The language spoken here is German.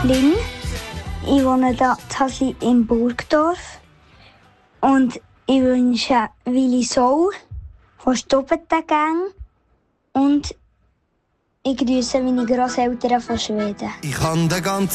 Flynn. Ich wohne hier Hasli in Burgdorf. Und ich wünsche Willi Soul von Stubbentengang. Und ich grüße meine Grosseltern von Schweden. Ich kann den ganzen